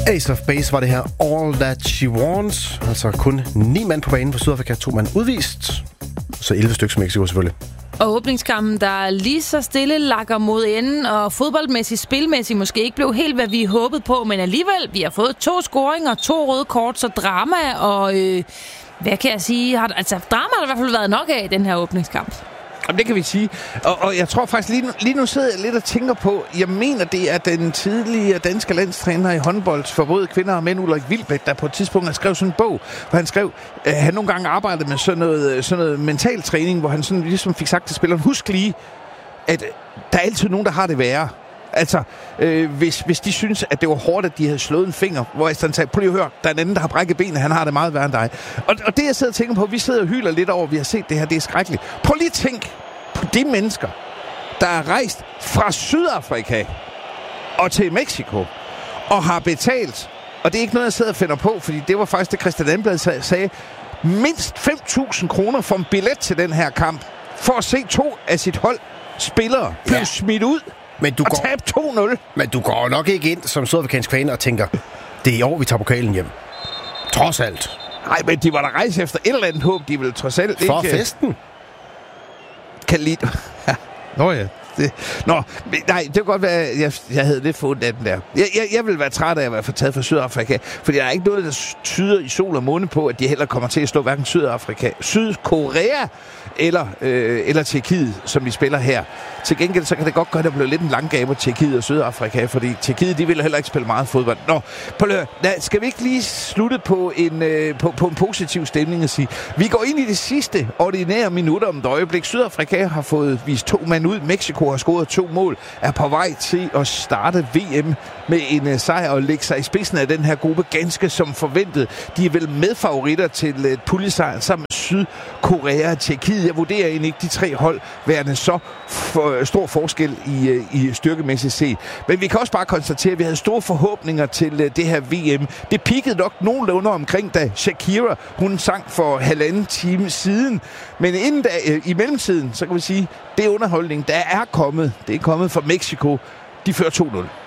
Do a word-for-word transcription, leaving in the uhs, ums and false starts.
Ace of Base var det her All That She Wants. Altså kun ni mand på banen for Sydafrika, to mand udvist. Så elleve stykker Mexico selvfølgelig. Og åbningskampen, der lige så stille lakker mod enden, og fodboldmæssigt, spilmæssigt måske ikke blev helt, hvad vi håbede på, men alligevel, vi har fået to scoringer, to røde kort, så drama, og øh, hvad kan jeg sige? Har, altså, drama har der i hvert fald været nok af i den her åbningskamp. Jamen, det kan vi sige. Og, og jeg tror faktisk, lige nu, lige nu sidder jeg lidt og tænker på, jeg mener, det er den tidligere danske landstræner i håndbold for både kvinder og mænd, Ulrik Wilbæk, der på et tidspunkt har skrevet sådan en bog, hvor han skrev, at han nogle gange arbejdede med sådan noget, sådan noget mental træning, hvor han sådan ligesom fik sagt til spilleren, husk lige, at der er altid nogen, der har det værre. Altså, øh, hvis, hvis de synes, at det var hårdt, at de havde slået en finger, hvor jeg sådan sagde, prøv lige at høre, der er en anden, der har brækket benet, han har det meget værre end dig. Og, og det, jeg sidder og tænker på, vi sidder og hyler lidt over, vi har set det her, det er skrækkeligt. Prøv lige at tænk på de mennesker, der er rejst fra Sydafrika og til Mexico, og har betalt, og det er ikke noget, jeg sidder og finder på, fordi det var faktisk det, Christian Danblad sagde, mindst fem tusind kroner for en billet til den her kamp, for at se to af sit hold spillere blive ja. smidt ud. Men du og går, tab to nul. Men du går nok ikke ind som sydafrikansk fan og tænker, det er i år, vi tager pokalen hjem. Trods alt. Nej, men de var der rejse efter et eller andet håb, de ville trods alt for ikke... festen. Kan lide... Nå ja. Det. Nå, men, nej, det kan godt være, at jeg, jeg havde lidt fundet af den der. Jeg, jeg, jeg vil være træt af at være taget fra Sydafrika, fordi der er ikke noget, der tyder i sol og måne på, at de heller kommer til at slå hverken Sydafrika, Sydkorea eller, øh, eller Tjekkiet, som vi spiller her. Til gengæld så kan det godt gøre, at der bliver lidt en langgaber Tjekkiet og Sydafrika, fordi Tjekkiet, de vil heller ikke spille meget fodbold. Nå, på lø, lad, skal vi ikke lige slutte på en, øh, på, på en positiv stemning og sige, vi går ind i det sidste ordinære minutter om et øjeblik. Sydafrika har fået vist to mand ud. Mexico har scoret to mål, er på vej til at starte V M med en uh, sejr og lægge sig i spidsen af den her gruppe ganske som forventet. De er vel medfavoritter til uh, puljesejren sammen med Sydkorea og Tjekkiet. Jeg vurderer egentlig ikke de tre hold værende så for, stor forskel i, uh, i styrkemæssigt set. Men vi kan også bare konstatere, at vi havde store forhåbninger til uh, det her V M. Det peakede nok nogenlunde omkring, da Shakira, hun sang for halvanden time siden. Men inden da, uh, i mellemtiden, så kan vi sige, det er underholdning, der er kommet. Det er kommet fra Mexico. De fører to nul.